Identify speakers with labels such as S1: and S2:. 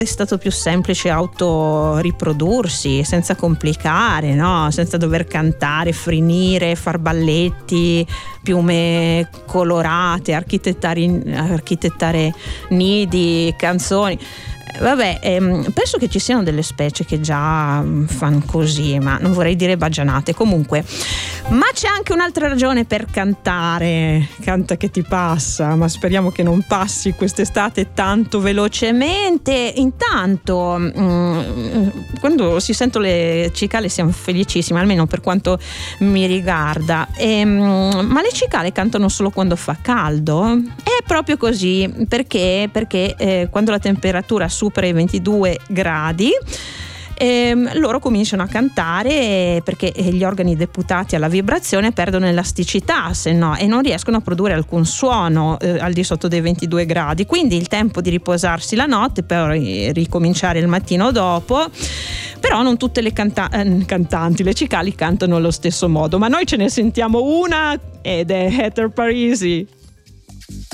S1: È stato più semplice autoriprodursi senza complicare, no? Senza dover cantare, frinire, far balletti, piume colorate, architettare nidi, canzoni. Vabbè, penso che ci siano delle specie che già fanno così, ma non vorrei dire baggianate. Comunque, ma c'è anche un'altra ragione per cantare. Canta che ti passa, ma speriamo che non passi quest'estate tanto velocemente. Intanto, quando si sentono le cicale siamo felicissimi, almeno per quanto mi riguarda. Ma le cicale cantano solo quando fa caldo? È proprio così, perché quando la temperatura supera i 22 gradi loro cominciano a cantare, perché gli organi deputati alla vibrazione perdono elasticità, se no, e non riescono a produrre alcun suono al di sotto dei 22 gradi, quindi il tempo di riposarsi la notte per ricominciare il mattino dopo. Però non tutte le cantanti, le cicali cantano allo stesso modo, ma noi ce ne sentiamo una ed è Heather Parisi.